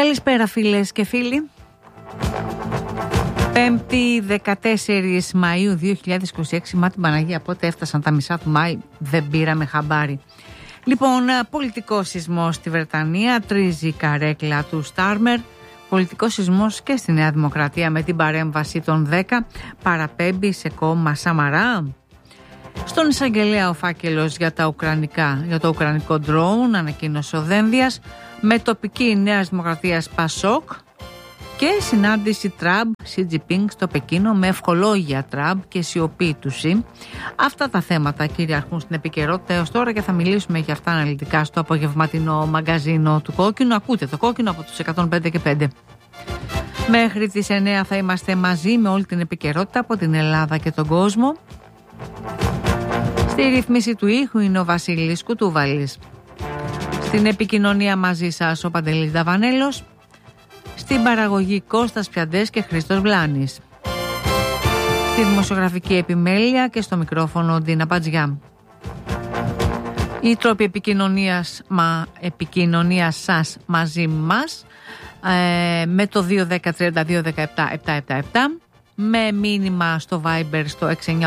Καλησπέρα φίλες και φίλοι. 5η 14 Μαΐου 2026, μα την Παναγία, πότε έφτασαν τα μισά του Μάη, δεν πήραμε χαμπάρι. Λοιπόν, πολιτικός σεισμός στη Βρετανία, τρίζει η καρέκλα του Στάρμερ. Πολιτικός σεισμός και στη Νέα Δημοκρατία με την παρέμβαση των 10, παραπέμπει σε κόμμα Σαμαρά. Στον εισαγγελέα ο φάκελος για το ουκρανικό ντρόουν, ανακοίνωσε ο Δένδιας, με τοπική Νέας Δημοκρατίας Πασόκ. Και συνάντηση Τραμπ, Σι Τζινπίνγκ στο Πεκίνο με ευχολόγια Τραμπ και σιωπή του Σι. Αυτά τα θέματα κυριαρχούν στην επικαιρότητα έως τώρα και θα μιλήσουμε για αυτά αναλυτικά στο απογευματινό μαγκαζίνο του Κόκκινου. Ακούτε το Κόκκινο από τους 105 και 5. Μέχρι τις 9 θα είμαστε μαζί με όλη την επικαιρότητα από την Ελλάδα και τον κόσμο. Στη ρύθμιση του ήχου είναι ο Βασίλης Κουτούβαλης. Στην επικοινωνία μαζί σας ο Παντελής Δαβανέλος. Στην παραγωγή Κώστας Πιαντές και Χρήστος Βλάνης. Στη δημοσιογραφική επιμέλεια και στο μικρόφωνο Ντίνα Πατζιά. Οι τρόποι επικοινωνίας σας μαζί μας με το 210-32-17-777, με μήνυμα στο Viber στο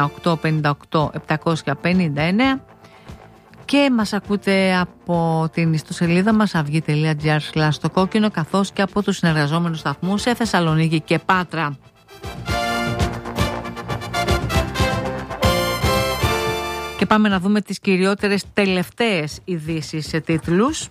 698-58-759 και μας ακούτε από την ιστοσελίδα μας avygi.gr/το-κόκκινο, καθώς και από τους συνεργαζόμενους σταθμούς σε Θεσσαλονίκη και Πάτρα. Και πάμε να δούμε τις κυριότερες τελευταίες ειδήσεις σε τίτλους.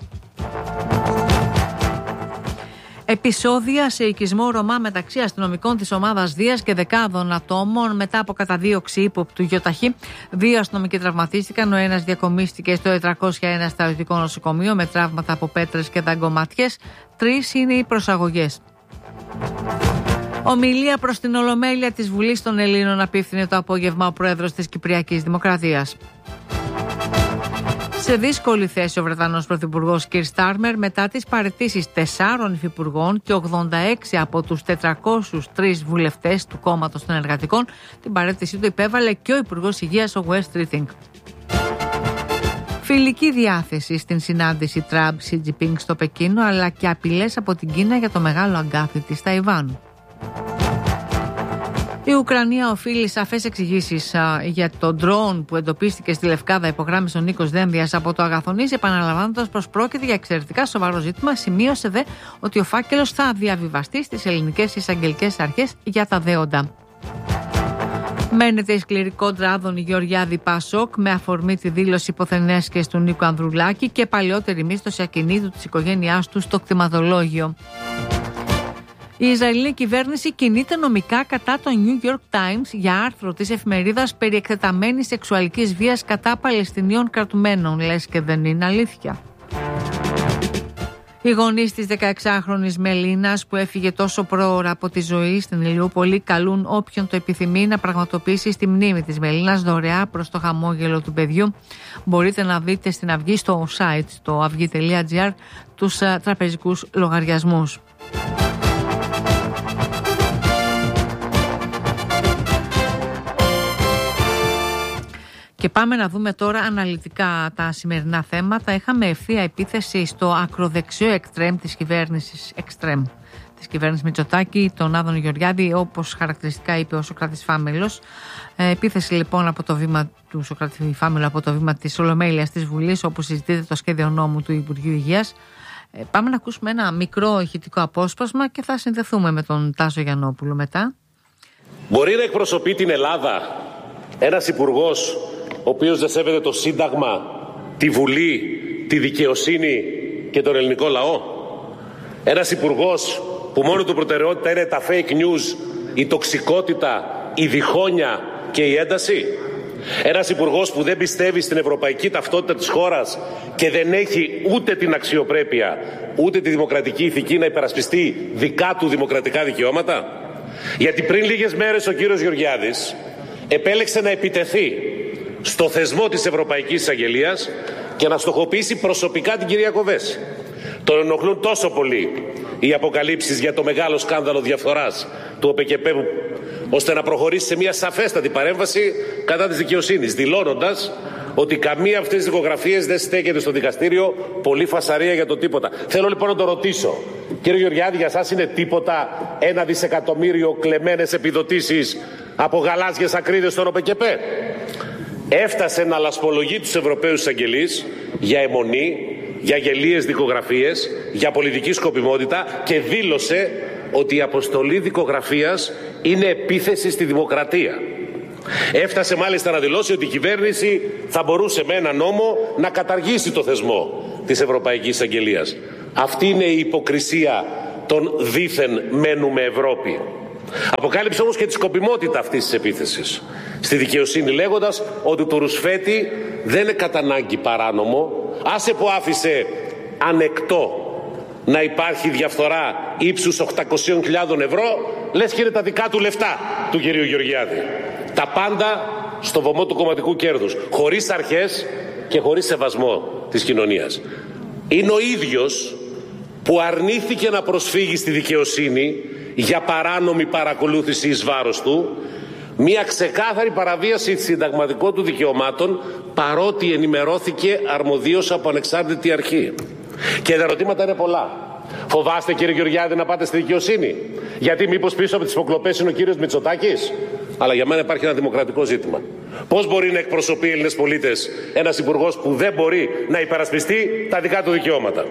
Επεισόδια σε οικισμό Ρωμά μεταξύ αστυνομικών της ομάδας Δίας και δεκάδων ατόμων μετά από καταδίωξη ύποπτου γιοταχή. 2 αστυνομικοί τραυματίστηκαν, ο ένας διακομίστηκε στο 401 στρατιωτικό νοσοκομείο με τραύματα από πέτρες και δαγκωματιές. 3 είναι οι προσαγωγές. Ομιλία προς την Ολομέλεια της Βουλής των Ελλήνων απίφθινε το απόγευμα ο πρόεδρος της Κυπριακής Δημοκρατίας. Σε δύσκολη θέση ο Βρετανός Πρωθυπουργός Κιρ Στάρμερ μετά τις παραιτήσεις 4 υφυπουργών και 86 από τους 403 βουλευτές του κόμματος των εργατικών. Την παραίτησή του υπέβαλε και ο Υπουργός Υγείας ο Wes Streeting. Φιλική διάθεση στην συνάντηση Τραμπ Σι Τζινπίνγκ στο Πεκίνο, αλλά και απειλές από την Κίνα για το μεγάλο αγκάθι της Ταϊβάν. Η Ουκρανία οφείλει σαφές εξηγήσεις για το ντρόουν που εντοπίστηκε στη Λευκάδα, υπογράμμισε ο Νίκος Δένδιας από το Αγαθονής, επαναλαμβάνοντας πως πρόκειται για εξαιρετικά σοβαρό ζήτημα. Σημείωσε δε ότι ο φάκελος θα διαβιβαστεί στις ελληνικές εισαγγελικές αρχές για τα δέοντα. Μένεται η σκληρή κόντρα Άδωνη Γεωργιάδη Πασόκ με αφορμή τη δήλωση υποθενέσκες του Νίκου Ανδρουλάκη και παλαιότερη μίσθωση ακινήτου της οικογένειάς του στο κτηματολόγιο. Η Ισραηλινή κυβέρνηση κινείται νομικά κατά το New York Times για άρθρο της εφημερίδας περί εκτεταμένης σεξουαλικής βίας κατά Παλαιστινίων κρατουμένων. Λες και δεν είναι αλήθεια. Οι γονείς της 16χρονης Μελίνας που έφυγε τόσο πρόωρα από τη ζωή στην Ηλιούπολη καλούν όποιον το επιθυμεί να πραγματοποιήσει στη μνήμη της Μελίνας δωρεά προς το χαμόγελο του παιδιού. Μπορείτε να δείτε στην Αυγή στο site, στο avygi.gr, τους τραπεζικούς λογαριασμούς. Και πάμε να δούμε τώρα αναλυτικά τα σημερινά θέματα. Είχαμε ευθεία επίθεση στο ακροδεξιό εξτρέμ της κυβέρνησης Μητσοτάκη, τον Άδωνη Γεωργιάδη, όπως χαρακτηριστικά είπε ο Σωκράτης Φάμελος. Επίθεση λοιπόν από το βήμα του Σωκράτη Φάμελου, από το βήμα της Ολομέλειας της Βουλής, όπου συζητείται το σχέδιο νόμου του Υπουργείου Υγείας. Πάμε να ακούσουμε ένα μικρό ηχητικό απόσπασμα και θα συνδεθούμε με τον Τάσο Γιαννόπουλο μετά. Μπορεί να εκπροσωπεί την Ελλάδα ένας υπουργός ο οποίος δεν σέβεται το Σύνταγμα, τη Βουλή, τη δικαιοσύνη και τον ελληνικό λαό? Ένας υπουργός που μόνο του προτεραιότητα είναι τα fake news, η τοξικότητα, η διχόνοια και η ένταση? Ένας υπουργός που δεν πιστεύει στην ευρωπαϊκή ταυτότητα της χώρας και δεν έχει ούτε την αξιοπρέπεια ούτε τη δημοκρατική ηθική να υπερασπιστεί δικά του δημοκρατικά δικαιώματα? Γιατί πριν λίγες μέρες ο κύριος Γεωργιάδης επέλεξε να επιτεθεί στο θεσμό της Ευρωπαϊκής Εισαγγελίας και να στοχοποιήσει προσωπικά την κυρία Κοβέση. Τον ενοχλούν τόσο πολύ οι αποκαλύψεις για το μεγάλο σκάνδαλο διαφθοράς του ΟΠΕΚΕΠΕ, ώστε να προχωρήσει σε μια σαφέστατη παρέμβαση κατά της δικαιοσύνης, δηλώνοντας ότι καμία από αυτές τις δικογραφίες δεν στέκεται στο δικαστήριο, πολύ φασαρία για το τίποτα. Θέλω λοιπόν να το ρωτήσω, κύριε Γεωργιάδη, για σας είναι τίποτα 1 δισεκατομμύριο κλεμμένες επιδοτήσεις από γαλάζιες ακρίδες στο ΡΟΠΕΚΕΠΕ? Έφτασε να λασπολογεί τους Ευρωπαίους εισαγγελείς για αιμονή, για γελίες δικογραφίες, για πολιτική σκοπιμότητα και δήλωσε ότι η αποστολή δικογραφίας είναι επίθεση στη δημοκρατία. Έφτασε μάλιστα να δηλώσει ότι η κυβέρνηση θα μπορούσε με ένα νόμο να καταργήσει το θεσμό της Ευρωπαϊκής Εισαγγελίας. Αυτή είναι η υποκρισία των δήθεν μένουμε Ευρώπη. Αποκάλυψε όμως και τη σκοπιμότητα αυτής της επίθεσης στη δικαιοσύνη, λέγοντας ότι το ρουσφέτη δεν είναι κατά ανάγκη παράνομο, άσε που άφησε ανεκτό να υπάρχει διαφθορά ύψους 800.000 ευρώ, λες και είναι τα δικά του λεφτά του κυρίου Γεωργιάδη. Τα πάντα στο βωμό του κομματικού κέρδους, χωρίς αρχές και χωρίς σεβασμό της κοινωνίας. Είναι ο ίδιος που αρνήθηκε να προσφύγει στη δικαιοσύνη για παράνομη παρακολούθηση εις βάρος του, μια ξεκάθαρη παραβίαση συνταγματικών του δικαιωμάτων, παρότι ενημερώθηκε αρμοδίως από ανεξάρτητη αρχή. Και τα ερωτήματα είναι πολλά. Φοβάστε, κύριε Γεωργιάδη, να πάτε στη δικαιοσύνη? Γιατί μήπως πίσω από τις υποκλοπές είναι ο κύριος Μητσοτάκης? Αλλά για μένα υπάρχει ένα δημοκρατικό ζήτημα. Πώς μπορεί να εκπροσωπεί Έλληνες πολίτες ένας υπουργός που δεν μπορεί να υπερασπιστεί τα δικά του δικαιώματα?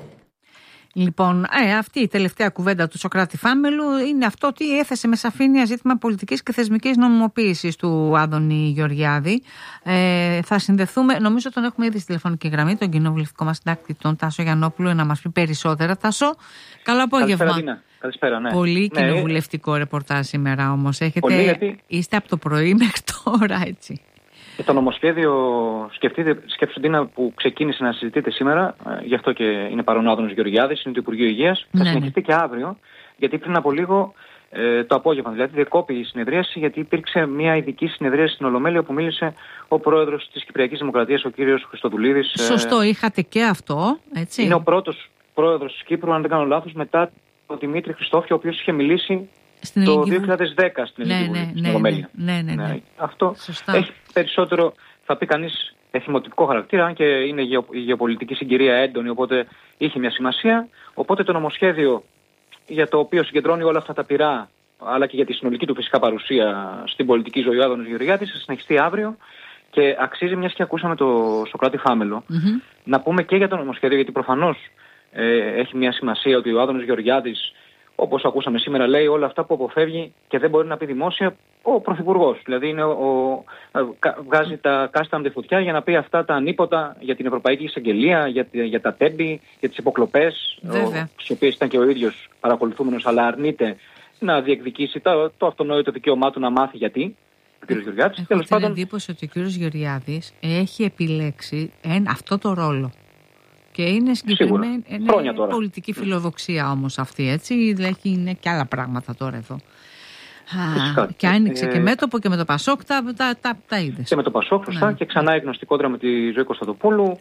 Λοιπόν, αυτή η τελευταία κουβέντα του Σωκράτη Φάμελου είναι αυτό ότι έθεσε με σαφήνεια ζήτημα πολιτικής και θεσμικής νομιμοποίησης του Άδωνη Γεωργιάδη. Θα συνδεθούμε, νομίζω τον έχουμε ήδη στη τηλεφωνική γραμμή, τον κοινοβουλευτικό μας συντάκτη, τον Τάσο Γιαννόπουλο, να μας πει περισσότερα. Τάσο, καλό απόγευμα. Καλησπέρα, ναι. Πολύ κοινοβουλευτικό ρεπορτάζ σήμερα όμως. Είστε από το πρωί μέχρι τώρα, έτσι. Το νομοσχέδιο, σκέψτε Ντίνα, που ξεκίνησε να συζητείται σήμερα, γι' αυτό και είναι παρόν ο Άδωνος Γεωργιάδης, είναι του Υπουργείου Υγείας, θα συνεχιστεί και αύριο, γιατί πριν από λίγο το απόγευμα, δηλαδή διακόπη η συνεδρίαση, γιατί υπήρξε μια ειδική συνεδρίαση στην Ολομέλεια που μίλησε ο πρόεδρος της Κυπριακής Δημοκρατίας, ο κύριος Χριστοδουλίδης. Σωστό, είχατε και αυτό, έτσι. Είναι ο πρώτος πρόεδρος της Κύπρου, αν δεν κάνω λάθος, μετά τον Δημήτρη Χριστόφιο, ο οποίος είχε μιλήσει το 2010 στην Ελληνική Ολομέλεια. Ναι. Αυτό σωστά. Έχει περισσότερο, θα πει κανείς, εθιμοτυπικό χαρακτήρα, αν και είναι η γεωπολιτική συγκυρία έντονη, οπότε είχε μια σημασία. Οπότε το νομοσχέδιο για το οποίο συγκεντρώνει όλα αυτά τα πυρά, αλλά και για τη συνολική του φυσικά παρουσία στην πολιτική ζωή ο Άδωνος Γεωργιάδης, θα συνεχιστεί αύριο και αξίζει, μιας και ακούσαμε το Σωκράτη Φάμελο, να πούμε και για το νομοσχέδιο, γιατί προφανώς έχει μια σημασία ότι ο Άδωνος Γεωργιάδης, όπως ακούσαμε σήμερα, λέει όλα αυτά που αποφεύγει και δεν μπορεί να πει δημόσια ο Πρωθυπουργός. Δηλαδή βγάζει τα κάστα με τη φωτιά για να πει αυτά τα ανίποτα για την Ευρωπαϊκή Εισαγγελία, για τα τέμπη, για τις υποκλοπές, στις οποίες ήταν και ο ίδιος παρακολουθούμενος, αλλά αρνείται να διεκδικήσει το αυτονόητο δικαίωμά του να μάθει γιατί. Ο κ. Γεωργιάδης. Έχω την εντύπωση ότι ο κ. Γεωργιάδης έχει επιλέξει αυτό το ρόλο. Και είναι συγκεκριμένη πολιτική φιλοδοξία όμως αυτή, έτσι. Δηλαδή είναι και άλλα πράγματα τώρα εδώ. Και άνοιξε και μέτωπο και με το Πασόκ τα είδες. Και με το Πασόκ, σωστά, και ξανά η γνωστή κόντρα με τη Ζωή Κωνσταντοπούλου,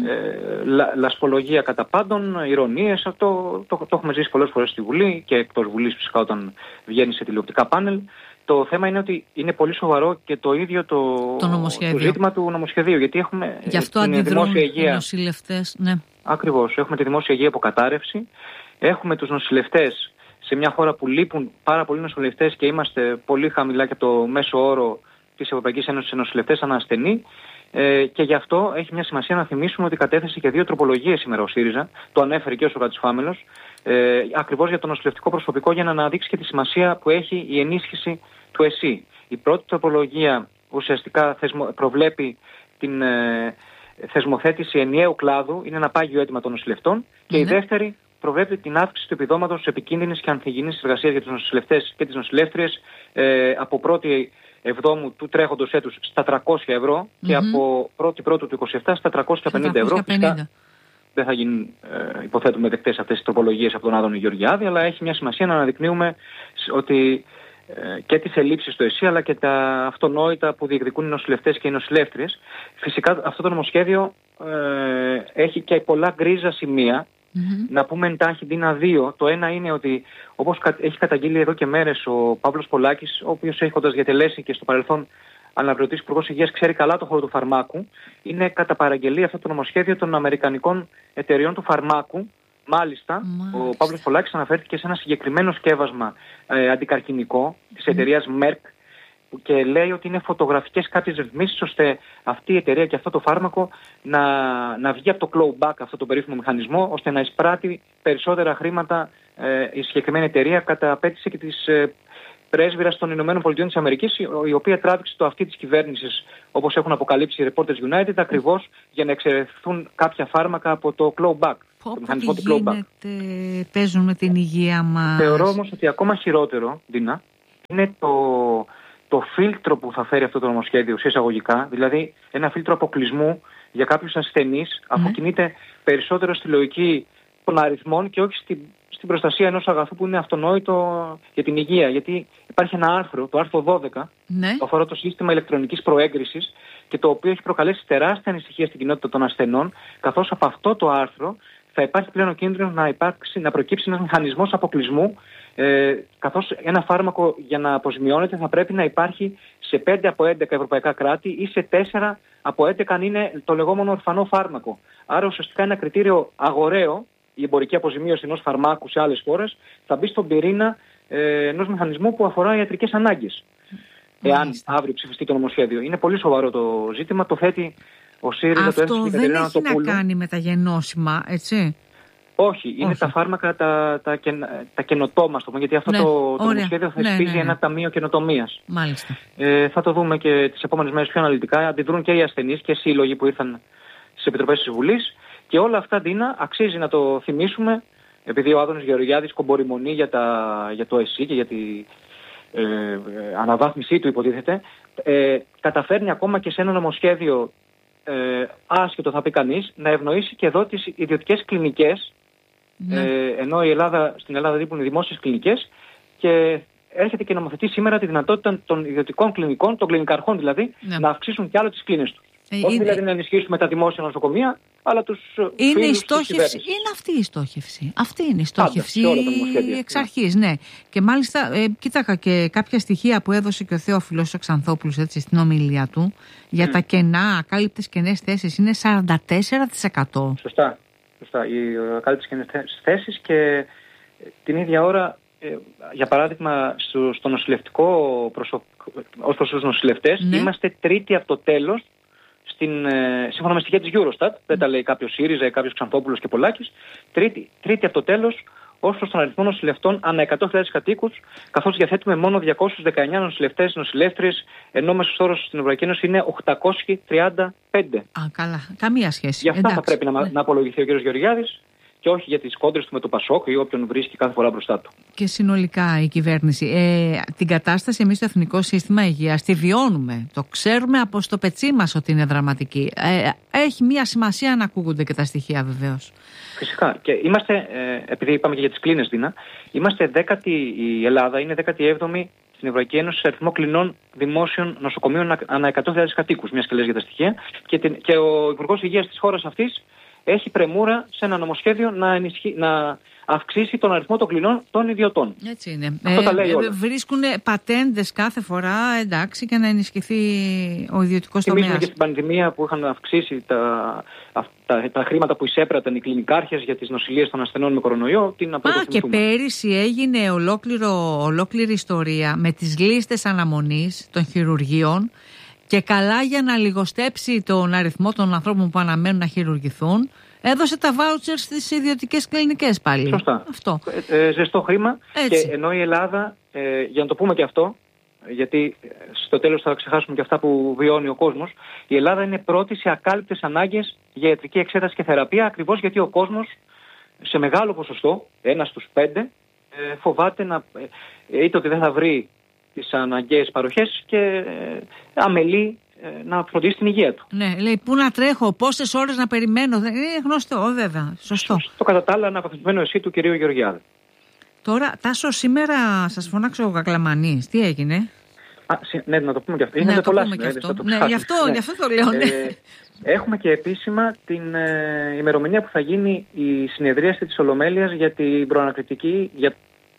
λασπολογία κατά πάντων, ηρωνίες. Αυτό το έχουμε ζήσει πολλές φορές στη Βουλή και εκτός Βουλής, φυσικά, όταν βγαίνει σε τηλεοπτικά πάνελ. Το θέμα είναι ότι είναι πολύ σοβαρό και το ίδιο το ζήτημα του νομοσχεδίου. Γιατί έχουμε γι' αυτό αντιδρούν οι νοσηλευτές. Ναι. Ακριβώς. Έχουμε τη δημόσια υγεία υποκατάρρευση. Έχουμε τους νοσηλευτές σε μια χώρα που λείπουν πάρα πολλοί νοσηλευτές και είμαστε πολύ χαμηλά και από το μέσο όρο της Ευρωπαϊκής Ένωσης σε νοσηλευτές ανά ασθενή. Και γι' αυτό έχει μια σημασία να θυμίσουμε ότι κατέθεσε και 2 τροπολογίες σήμερα ο ΣΥΡΙΖΑ. Το ανέφερε και ο Σωκράτης Φάμελος. Ακριβώς για το νοσηλευτικό προσωπικό, για να αναδείξει και τη σημασία που έχει η ενίσχυση του ΕΣΥ. Η πρώτη τροπολογία ουσιαστικά προβλέπει την θεσμοθέτηση ενιαίου κλάδου, είναι ένα πάγιο αίτημα των νοσηλευτών, και η δεύτερη προβλέπει την αύξηση του επιδόματος επικίνδυνης και ανθυγιεινής εργασίας για τους νοσηλευτές και τις νοσηλεύτριες από 1η Εβδόμου του τρέχοντος έτους στα 300 ευρώ και από 1η Πρώτου του 27 στα 350 ευρώ. Δεν θα γίνουν, υποθέτουμε, δεκτές αυτές τις τροπολογίες από τον Άδωνη Γεωργιάδη, αλλά έχει μια σημασία να αναδεικνύουμε ότι και τις ελλείψεις στο ΕΣΥ, αλλά και τα αυτονόητα που διεκδικούν οι νοσηλευτές και οι νοσηλεύτριες. Φυσικά αυτό το νομοσχέδιο έχει και πολλά γκρίζα σημεία. Να πούμε εντάχει Ντίνα 2. Το ένα είναι ότι, όπως έχει καταγγείλει εδώ και μέρες ο Παύλος Πολάκης, ο οποίος έχοντας διατελέσει και στο παρελθόν αναπληρωτής Υπουργός Υγείας, ξέρει καλά το χώρο του φαρμάκου. Είναι κατά παραγγελία αυτό το νομοσχέδιο των αμερικανικών εταιριών του φαρμάκου. Μάλιστα, ο Παύλος Πολάκης αναφέρθηκε σε ένα συγκεκριμένο σκεύασμα αντικαρκινικό της εταιρείας Merck και λέει ότι είναι φωτογραφικές κάποιες ρυθμίσεις ώστε αυτή η εταιρεία και αυτό το φάρμακο να βγει από το clawback, αυτό το περίφημο μηχανισμό, ώστε να εισπράττει περισσότερα χρήματα η συγκεκριμένη εταιρεία κατά απέτηση και της πρέσβυρας των Ηνωμένων Πολιτειών της Αμερικής, η οποία τράβηξε το αυτή της κυβέρνησης, όπως έχουν αποκαλύψει οι Reporters United, ακριβώς για να εξαιρεθούν κάποια φάρμακα από το clawback. Το μηχανισμό του clawback. Παίζουν με την υγεία μας. Θεωρώ όμως ότι ακόμα χειρότερο, Ντίνα, είναι το φίλτρο που θα φέρει αυτό το νομοσχέδιο σε εισαγωγικά, δηλαδή ένα φίλτρο αποκλεισμού για κάποιους ασθενείς, αφού κινείται περισσότερο στη λογική των αριθμών και όχι στην προστασία ενός αγαθού που είναι αυτονόητο για την υγεία. Γιατί υπάρχει ένα άρθρο, το άρθρο 12, που αφορά το σύστημα ηλεκτρονικής προέγκρισης και το οποίο έχει προκαλέσει τεράστια ανησυχία στην κοινότητα των ασθενών, καθώς από αυτό το άρθρο θα υπάρχει πλέον ο κίνδυνος να προκύψει ένας μηχανισμός αποκλεισμού, καθώς ένα φάρμακο για να αποζημιώνεται θα πρέπει να υπάρχει σε 5 από 11 ευρωπαϊκά κράτη ή σε 4 από 11 αν είναι το λεγόμενο ορφανό φάρμακο. Άρα ουσιαστικά ένα κριτήριο αγοραίο, η εμπορική αποζημίωση ενός φαρμάκου σε άλλες χώρες, θα μπει στον πυρήνα ενός μηχανισμού που αφορά ιατρικές ανάγκες. Εάν αύριο ψηφιστεί το νομοσχέδιο. Είναι πολύ σοβαρό το ζήτημα, το θέτει ο ΣΥΡΙΖΑ. Αυτό δεν έχει να κάνει με τα γενώσιμα, έτσι? Όχι, είναι τα φάρμακα τα καινοτόμα, γιατί αυτό το νομοσχέδιο θεσπίζει ένα ταμείο καινοτομίας. Μάλιστα. Θα το δούμε και τις επόμενες μέρες πιο αναλυτικά. Αντιδρούν και οι ασθενείς και σύλλογοι που ήρθαν στις επιτροπές της Βουλής. Και όλα αυτά, Ντίνα, αξίζει να το θυμίσουμε, επειδή ο Άδωνης Γεωργιάδης κομπορημονεί για το ΕΣΥ και για την αναβάθμισή του, υποτίθεται, καταφέρνει ακόμα και σε ένα νομοσχέδιο άσχετο, θα πει κανείς, να ευνοήσει και εδώ τις ιδιωτικές κλινικές, ενώ στην Ελλάδα λείπουν οι δημόσιες κλινικές, και έρχεται και νομοθετεί σήμερα τη δυνατότητα των ιδιωτικών κλινικών, των κλινικαρχών δηλαδή, να αυξήσουν κι άλλο τις κλίνες τους. Όχι δηλαδή να ενισχύσουμε τα δημόσια νοσοκομεία, αλλά τους είναι η στόχευση. Είναι αυτή η στόχευση. Αυτή είναι η στόχευση εξ αρχής, ναι. Και μάλιστα κοίτακα και κάποια στοιχεία που έδωσε και ο Θεόφιλος Ξανθόπουλος στην ομιλία του για τα κενά, ακάλυπτες κενές θέσεις είναι 44%. Σωστά. Οι ακάλυπτες κενές θέσεις, και την ίδια ώρα, για παράδειγμα, στο νοσηλευτικό ως προς τους νοσηλευτές, είμαστε τρίτη από το τέλος. Σύμφωνα με στοιχεία της Eurostat, δεν τα λέει κάποιος ΣΥΡΙΖΑ ή κάποιος Ξανθόπουλος και Πολάκης, τρίτη από το τέλος ως προς τον αριθμό νοσηλευτών ανά 100.000 κατοίκους, καθώς διαθέτουμε μόνο 219 νοσηλευτές, νοσηλεύτριες, ενώ μέσος όρος στην Ευρωπαϊκή Ένωση είναι 835. Καλά, καμία σχέση. Γι' αυτά θα πρέπει να απολογηθεί ο κ. Γεωργιάδης, και όχι για τις κόντρες του με το Πασόκ ή όποιον βρίσκει κάθε φορά μπροστά του. Και συνολικά η κυβέρνηση. Την κατάσταση εμείς στο Εθνικό Σύστημα Υγείας τη βιώνουμε. Το ξέρουμε από στο πετσί μας ότι είναι δραματική. Έχει μία σημασία να ακούγονται και τα στοιχεία, βεβαίως. Φυσικά. Και είμαστε, επειδή είπαμε και για τις κλίνες, Δίνα, η Ελλάδα είναι 17η στην Ευρωπαϊκή Ένωση σε αριθμό κλινών δημόσιων νοσοκομείων ανά 100.000 κατοίκους, μιας και λες για τα στοιχεία. Και ο Υπουργός Υγείας της χώρας αυτής έχει πρεμούρα σε ένα νομοσχέδιο να αυξήσει τον αριθμό των κλινών των ιδιωτών. Έτσι είναι. Αυτό τα λέει όλα. Βρίσκουν πατέντες κάθε φορά, εντάξει, και να ενισχυθεί ο ιδιωτικός τομέας. Θυμίζουμε και στην πανδημία που είχαν αυξήσει τα χρήματα που εισέπραταν οι κλινικάρχες για τις νοσηλίες των ασθενών με κορονοϊό. Και πέρυσι έγινε ολόκληρη ιστορία με τις λίστες αναμονής των χειρουργείων. Και καλά, για να λιγοστέψει τον αριθμό των ανθρώπων που αναμένουν να χειρουργηθούν, έδωσε τα βάουτσερ στις ιδιωτικές κλινικές πάλι. Σωστά. Αυτό. Ζεστό χρήμα. Έτσι. Και ενώ η Ελλάδα, για να το πούμε και αυτό, γιατί στο τέλος θα ξεχάσουμε και αυτά που βιώνει ο κόσμος, η Ελλάδα είναι πρώτη σε ακάλυπτες ανάγκες για ιατρική εξέταση και θεραπεία, ακριβώς γιατί ο κόσμος σε μεγάλο ποσοστό, 1 στους 5, φοβάται είτε ότι δεν θα βρει τις αναγκαίες παροχές και αμελεί να φροντίσει την υγεία του. Ναι, λέει πού να τρέχω, πόσες ώρες να περιμένω. Είναι γνωστό, βέβαια. Σωστό. Το κατά τα άλλα αναπαθμισμένο εσύ του κυρίου Γεωργιάδη. Τώρα, Τάσο, σήμερα σας φώναξε ο Κακλαμανής. Τι έγινε? Ναι, να το πούμε και αυτό. Ναι, να το πούμε και αυτό. Γι' αυτό το λέω. Ναι. Έχουμε και επίσημα την ημερομηνία που θα γίνει η συνεδρίαση της Ολομέλειας για την προανακριτική, για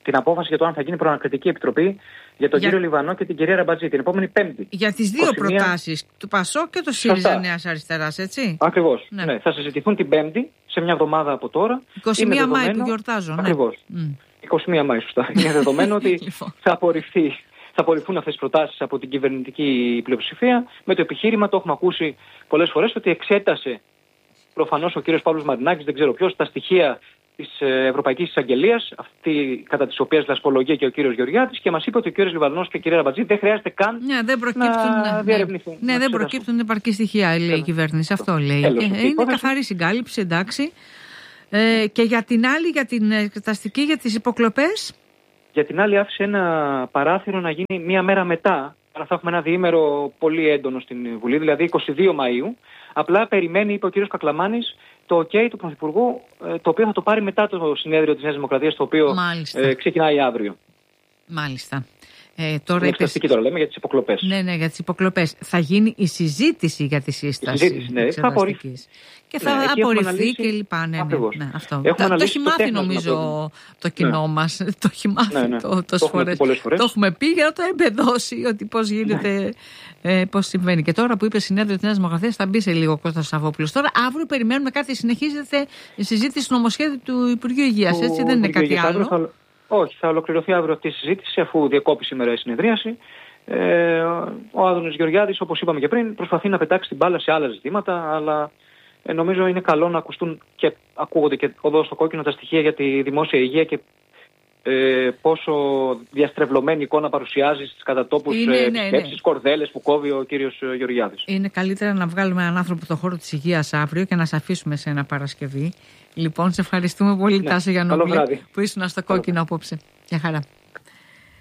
την απόφαση για το αν θα γίνει προανακριτική επιτροπή για τον κύριο Λιβανό και την κυρία Ραμπατζή την επόμενη Πέμπτη. Για τις δύο προτάσεις, του ΠΑΣΟΚ και το ΣΥΡΙΖΑ Νέας Αριστεράς, έτσι. Ακριβώς. Ναι. Θα συζητηθούν την Πέμπτη, σε μια εβδομάδα από τώρα. 21 Μάη που γιορτάζω. Ακριβώς. 21 Μάη, σωστά. Είναι δεδομένο ότι θα απορριφθούν αυτές τις προτάσεις από την κυβερνητική πλειοψηφία με το επιχείρημα, το έχουμε ακούσει πολλές φορές, ότι εξέτασε προφανώς ο κύριος Παύλος Μαρινάκης, δεν ξέρω ποιος, τα στοιχεία της Ευρωπαϊκής Εισαγγελίας, αυτή κατά της οποίας δασκολογεί και ο κύριος Γεωργιάδης, και μας είπε ότι ο κύριος Λιβανός και η κυρία Ραμπατζή δεν χρειάζεται καν να διερευνηθούν. Ναι, δεν προκύπτουν επαρκή στοιχεία, λέει η κυβέρνηση. Αυτό λέει. Είναι καθαρή συγκάλυψη, εντάξει. Και για την άλλη, για την εξεταστική, για τις υποκλοπές. Για την άλλη άφησε ένα παράθυρο να γίνει μία μέρα μετά, αλλά θα έχουμε ένα διήμερο πολύ έντονο στην Βουλή, δηλαδή 22 Μαΐου. Απλά περιμένει, είπε ο κύριος Κακλαμάνης, το OK του Πρωθυπουργού, το οποίο θα το πάρει μετά το συνέδριο της Νέας Δημοκρατίας, το οποίο ξεκινάει αύριο. Μάλιστα. Τώρα τώρα λέμε για τις υποκλοπές. Ναι, για τις υποκλοπές. Θα γίνει η συζήτηση για τη σύσταση. Θα απορριφθεί. Και θα απορριφθεί και λοιπά. Ναι, αυτό. Το έχει μάθει νομίζω το κοινό μας. Το έχει μάθει τόσες φορές. Το έχουμε πει για να το εμπεδώσει ότι πώς γίνεται, πώς συμβαίνει. Και τώρα που είπε συνέδριο της Νέας Δημοκρατίας θα μπει σε λίγο ο Κώστας Σαββόπουλος. Τώρα αύριο περιμένουμε κάτι, συνεχίζεται η συζήτηση του νομοσχέδιου του Υπουργείου Υγείας. Έτσι δεν είναι κάτι άλλο. Όχι, θα ολοκληρωθεί αύριο αυτή η συζήτηση, αφού διακόπη σήμερα η συνεδρίαση. Ο Άδωνης Γεωργιάδης, όπως είπαμε και πριν, προσπαθεί να πετάξει την μπάλα σε άλλα ζητήματα, αλλά νομίζω είναι καλό να ακουστούν και ακούγονται και εδώ στο κόκκινο τα στοιχεία για τη δημόσια υγεία και πόσο διαστρεβλωμένη εικόνα παρουσιάζει στις κατατόπους επισκέψεις, κορδέλες που κόβει ο κύριος Γεωργιάδης. Είναι καλύτερα να βγάλουμε έναν άνθρωπο από το χώρο της υγείας αύριο και να σε αφήσουμε σε ένα Παρασκευή. Λοιπόν, σε ευχαριστούμε πολύ, Τάσο Γιαννόπουλε, που ήσουν στο κόκκινο απόψε. Γεια χαρά.